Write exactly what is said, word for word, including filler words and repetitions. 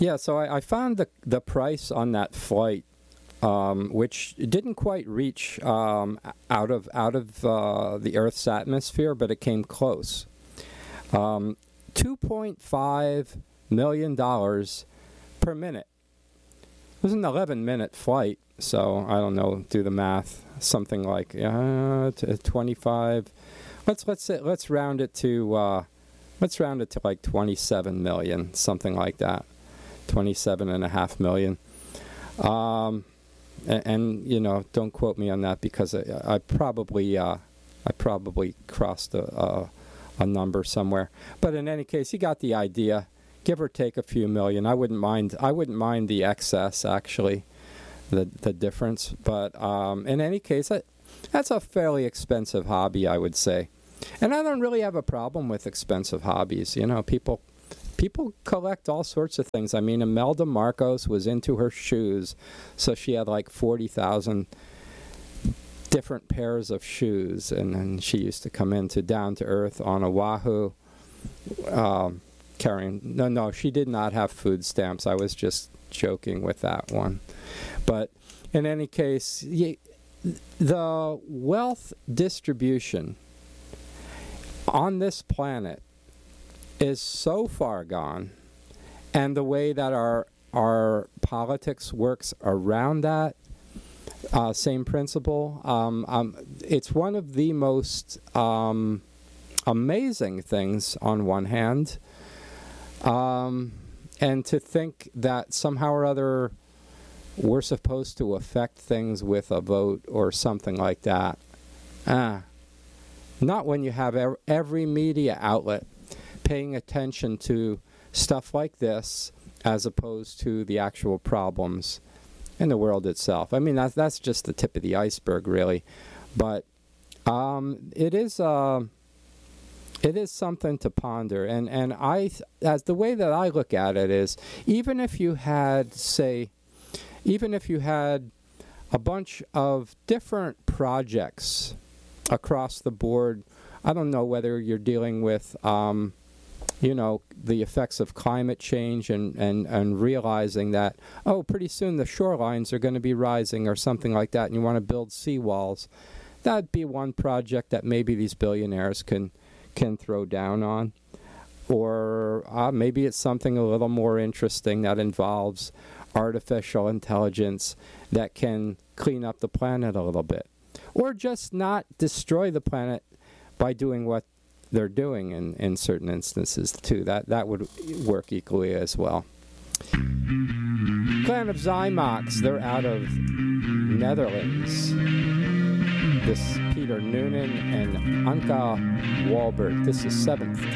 Yeah, so I, I found the the price on that flight, um, which didn't quite reach um, out of out of uh, the Earth's atmosphere, but it came close. Um, two point five million dollars per minute. It was an eleven-minute flight, so I don't know. Do the math. Something like uh, twenty-five. Let's let's say, let's round it to uh, let's round it to like twenty-seven million, something like that. Twenty-seven and a half million. Um, and, and you know, don't quote me on that because I, I probably uh, I probably crossed a, a a number somewhere. But in any case, you got the idea. Give or take a few million. I wouldn't mind. I wouldn't mind the excess actually, the the difference. But um, in any case, I, that's a fairly expensive hobby, I would say. And I don't really have a problem with expensive hobbies. You know, people people collect all sorts of things. I mean, Imelda Marcos was into her shoes, so she had like forty thousand different pairs of shoes, and then she used to come into Down to Earth on Oahu, um, carrying. No, no, she did not have food stamps. I was just joking with that one. But in any case, y- the wealth distribution on this planet is so far gone, and the way that our our politics works around that uh, same principle, um, um, it's one of the most um, amazing things on one hand, um, and to think that somehow or other we're supposed to affect things with a vote or something like that. Ah, not when you have ev- every media outlet paying attention to stuff like this as opposed to the actual problems in the world itself. I mean, that's, that's just the tip of the iceberg, really. But um, it is uh, it is something to ponder. And, and I, as the way that I look at it is, even if you had, say, even if you had a bunch of different projects across the board, I don't know whether you're dealing with, um, you know, the effects of climate change and, and, and realizing that, oh, pretty soon the shorelines are going to be rising or something like that, and you want to build seawalls. That'd be one project that maybe these billionaires can can throw down on. Or uh, maybe it's something a little more interesting that involves artificial intelligence that can clean up the planet a little bit. Or just not destroy the planet by doing what they're doing in, in certain instances, too. That that would work equally as well. Clan of Zymox, they're out of Netherlands. This Peter Noonan and Anka Walbert. This is seventh.